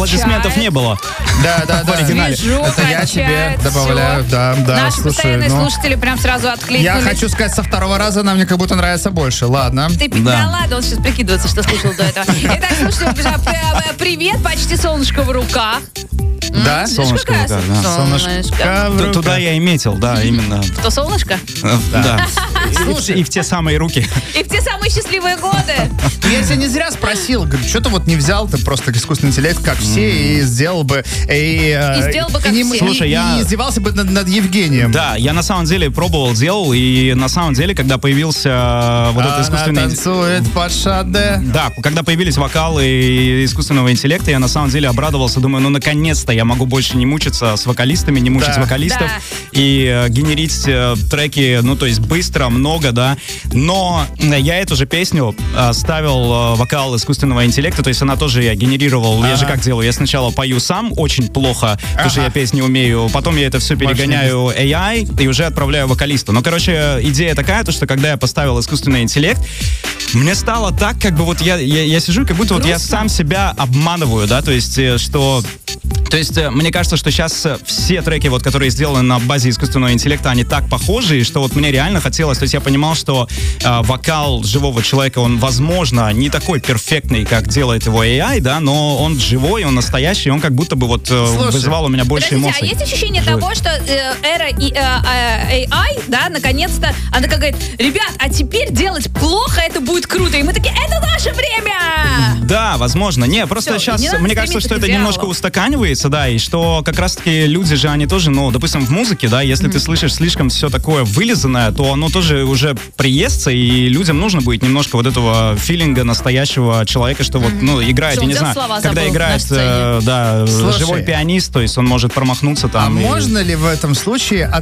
аплодисментов не было. Да. В оригинале. Это я тебе добавляю, да. Наши постоянные слушатели прям сразу откликнулись. Я хочу сказать, со второго раза нам мне как будто нравится больше. Ладно. Да ладно, он сейчас прикидывается, что слушал до этого. Итак, слушайте, привет, почти солнышко в руках. Да? Солнышко в руках, да. Солнышко в руках. Туда я и метил, да, именно. В то солнышко? Да. И в те самые руки. И в те самые счастливые годы. Я тебя не зря спросил, говорю, что ты вот не взял, ты просто искусственный интеллект, как все, и сделал бы... И сделал бы, как все. Слушай, я... не издевался бы над Евгением. Да, я на самом деле пробовал, делал, и на самом деле, когда появился вот этот искусственный... Она танцует под шаде. Да, когда появились вокалы искусственного интеллекта, я на самом деле обрадовался, думаю, ну наконец-то я могу больше не мучиться с вокалистами, не мучить вокалистов и генерить треки, ну то есть быстро, много, да. Но я эту же песню ставил вокал искусственного интеллекта, то есть она тоже я генерировал. Я же как делаю? Я сначала пою сам очень плохо, потому что я песни не умею, потом я это все перегоняю AI и уже отправляю вокалисту. Но, короче, идея такая, то что когда я поставил искусственный интеллект, мне стало так, как бы вот я сижу, как будто вот я сам себя обманываю, да, то есть, что... То есть, мне кажется, что сейчас все треки, вот, которые сделаны на базе искусственного интеллекта, они так похожи, что вот мне реально хотелось, то есть я понимал, что вокал живого человека, он, возможно, не такой перфектный, как делает его AI, да, но он живой, он настоящий, он как будто бы вот вызывал у меня больше эмоций. А есть ощущение того, что эра AI, да, наконец-то, она как говорит, ребят, а теперь делать плохо, это будет круто, и мы такие, это наше время! Да, возможно. Не, просто сейчас, мне кажется, что это немножко устаканивается, да, и что как раз-таки люди же, они тоже, ну, допустим, в музыке, да, если ты слышишь слишком все такое вылизанное, то оно тоже уже приестся, и людям нужно будет немножко вот этого филинга настоящего человека, что вот, ну, играет, я не знаю, когда играет, да, живой пианист, то есть он может промахнуться там. А можно ли в этом случае